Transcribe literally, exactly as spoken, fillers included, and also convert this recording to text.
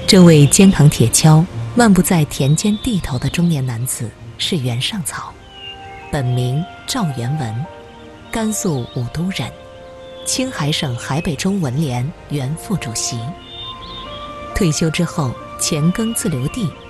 这位肩扛铁锹、漫步在田间地头的中年男子是袁尚草，本名赵元文，甘肃武都人，青海省海北中文联原副主席。退休之后，钱耕自留地